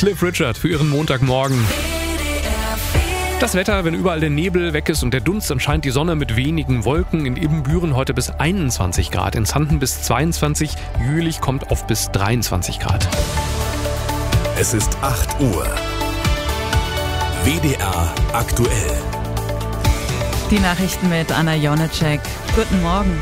Cliff Richard für Ihren Montagmorgen. Das Wetter, wenn überall der Nebel weg ist und der Dunst, dann scheint die Sonne mit wenigen Wolken. In Ibbenbüren heute bis 21 Grad, in Xanten bis 22, Jülich kommt auf bis 23 Grad. Es ist 8 Uhr. WDR aktuell. Die Nachrichten mit Anna Jonecek. Guten Morgen.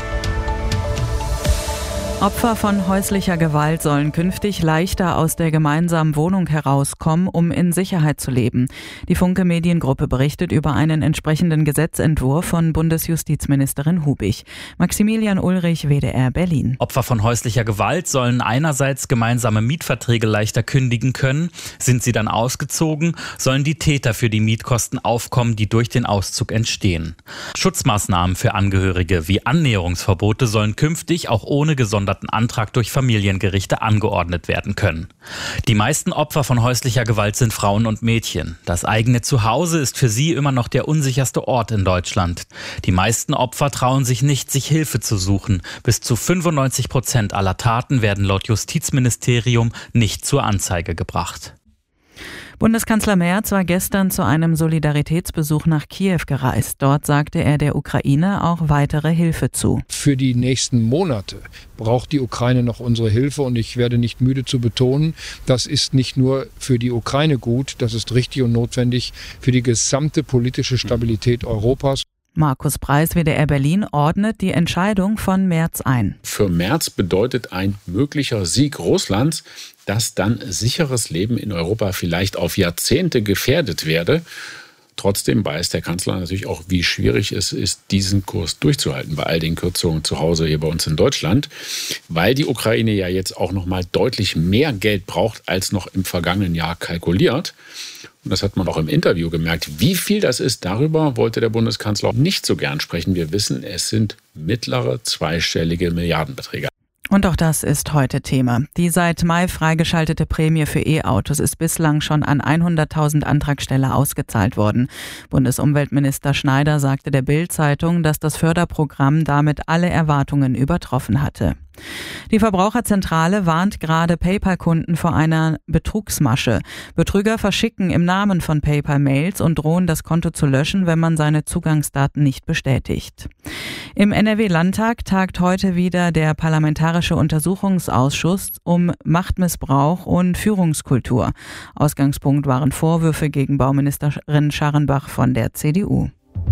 Opfer von häuslicher Gewalt sollen künftig leichter aus der gemeinsamen Wohnung herauskommen, um in Sicherheit zu leben. Die Funke Mediengruppe berichtet über einen entsprechenden Gesetzentwurf von Bundesjustizministerin Hubig. Maximilian Ulrich, WDR Berlin. Opfer von häuslicher Gewalt sollen einerseits gemeinsame Mietverträge leichter kündigen können. Sind sie dann ausgezogen, sollen die Täter für die Mietkosten aufkommen, die durch den Auszug entstehen. Schutzmaßnahmen für Angehörige wie Annäherungsverbote sollen künftig auch ohne gesonderten Antrag durch Familiengerichte angeordnet werden können. Die meisten Opfer von häuslicher Gewalt sind Frauen und Mädchen. Das eigene Zuhause ist für sie immer noch der unsicherste Ort in Deutschland. Die meisten Opfer trauen sich nicht, sich Hilfe zu suchen. Bis zu 95% aller Taten werden laut Justizministerium nicht zur Anzeige gebracht. Bundeskanzler Merz war gestern zu einem Solidaritätsbesuch nach Kiew gereist. Dort sagte er der Ukraine auch weitere Hilfe zu. Für die nächsten Monate braucht die Ukraine noch unsere Hilfe und ich werde nicht müde zu betonen, das ist nicht nur für die Ukraine gut, das ist richtig und notwendig für die gesamte politische Stabilität Europas. Markus Preis, WDR Berlin, ordnet die Entscheidung von Merz ein. Für Merz bedeutet ein möglicher Sieg Russlands, dass dann sicheres Leben in Europa vielleicht auf Jahrzehnte gefährdet werde. Trotzdem weiß der Kanzler natürlich auch, wie schwierig es ist, diesen Kurs durchzuhalten bei all den Kürzungen zu Hause hier bei uns in Deutschland, weil die Ukraine ja jetzt auch noch mal deutlich mehr Geld braucht, als noch im vergangenen Jahr kalkuliert. Und das hat man auch im Interview gemerkt. Wie viel das ist, darüber wollte der Bundeskanzler auch nicht so gern sprechen. Wir wissen, es sind mittlere zweistellige Milliardenbeträge. Und auch das ist heute Thema. Die seit Mai freigeschaltete Prämie für E-Autos ist bislang schon an 100.000 Antragsteller ausgezahlt worden. Bundesumweltminister Schneider sagte der Bild-Zeitung, dass das Förderprogramm damit alle Erwartungen übertroffen hatte. Die Verbraucherzentrale warnt gerade PayPal-Kunden vor einer Betrugsmasche. Betrüger verschicken im Namen von PayPal Mails und drohen, das Konto zu löschen, wenn man seine Zugangsdaten nicht bestätigt. Im NRW-Landtag tagt heute wieder der Parlamentarische Untersuchungsausschuss um Machtmissbrauch und Führungskultur. Ausgangspunkt waren Vorwürfe gegen Bauministerin Scharrenbach von der CDU.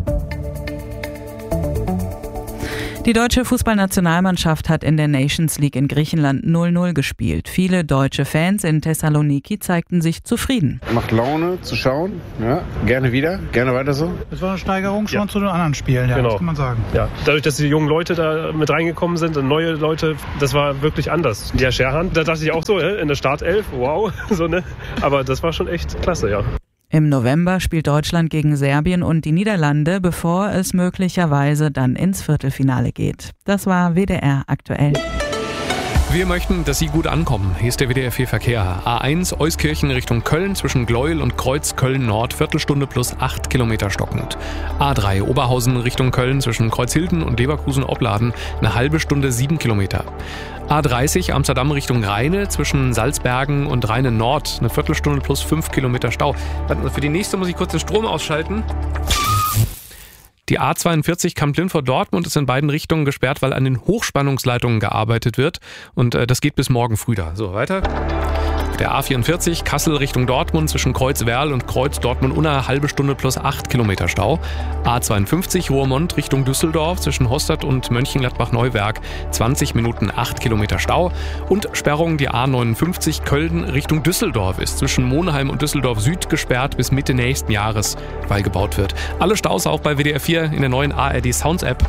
Die deutsche Fußballnationalmannschaft hat in der Nations League in Griechenland 0-0 gespielt. Viele deutsche Fans in Thessaloniki zeigten sich zufrieden. Macht Laune zu schauen, ja, gerne wieder, gerne weiter so. Das war eine Steigerung schon zu den anderen Spielen, ja, genau. Das kann man sagen. Ja, dadurch, dass die jungen Leute da mit reingekommen sind und neue Leute, das war wirklich anders. Der Scherhan, da dachte ich auch so, in der Startelf, wow, so, ne? Aber das war schon echt klasse, ja. Im November spielt Deutschland gegen Serbien und die Niederlande, bevor es möglicherweise dann ins Viertelfinale geht. Das war WDR aktuell. Wir möchten, dass Sie gut ankommen. Hier ist der WDR 4 Verkehr. A1 Euskirchen Richtung Köln zwischen Gleuel und Kreuz Köln-Nord, Viertelstunde plus 8 Kilometer stockend. A3 Oberhausen Richtung Köln zwischen Kreuzhilden und Leverkusen-Opladen, eine halbe Stunde 7 Kilometer. A30 Amsterdam Richtung Rheine zwischen Salzbergen und Rheine Nord, eine Viertelstunde plus 5 Kilometer Stau. Für die nächste muss ich kurz den Strom ausschalten. Die A42 Kamp-Lindfort-Dortmund ist in beiden Richtungen gesperrt, weil an den Hochspannungsleitungen gearbeitet wird. Und das geht bis morgen früh da. So, weiter. Der A44 Kassel Richtung Dortmund zwischen Kreuz-Werl und Kreuz-Dortmund-Unna, eine halbe Stunde plus 8 Kilometer Stau. A52 Roermond Richtung Düsseldorf zwischen Hostad und Mönchengladbach-Neuwerk, 20 Minuten 8 Kilometer Stau. Und Sperrung die A59 Köln Richtung Düsseldorf ist zwischen Monheim und Düsseldorf Süd gesperrt bis Mitte nächsten Jahres, weil gebaut wird. Alle Staus auch bei WDR 4 in der neuen ARD Sounds App.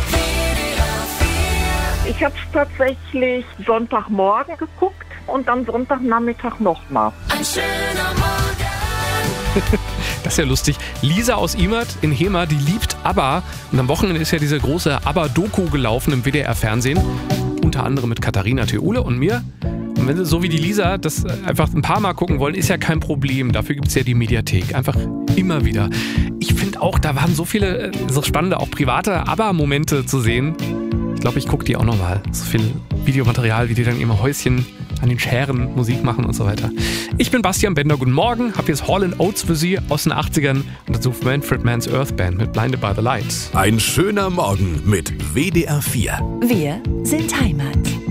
Ich habe es tatsächlich Sonntagmorgen geguckt und dann Sonntagnachmittag nochmal. Ein schöner Morgen. Das ist ja lustig. Lisa aus Imert in Hema, die liebt ABBA. Und am Wochenende ist ja diese große ABBA-Doku gelaufen im WDR-Fernsehen. Unter anderem mit Katharina Theule und mir. Und wenn Sie so wie die Lisa das einfach ein paar Mal gucken wollen, ist ja kein Problem. Dafür gibt es ja die Mediathek. Einfach immer wieder. Ich finde auch, da waren so viele so spannende, auch private ABBA-Momente zu sehen. Ich glaube, ich gucke die auch nochmal. So viel Videomaterial, wie die dann im Häuschen an den Scheren Musik machen und so weiter. Ich bin Bastian Bender, guten Morgen, habe jetzt Hall & Oates für Sie aus den 80ern und dazu Manfred Mann's Earth Band mit Blinded by the Lights. Ein schöner Morgen mit WDR 4. Wir sind Heimat.